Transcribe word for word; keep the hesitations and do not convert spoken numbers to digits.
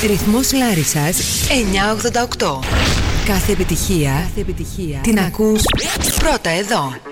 Ρυθμός Λάρισσας εννιακόσια ογδόντα οκτώ. Κάθε επιτυχία, Κάθε επιτυχία την ακούς πρώτα εδώ.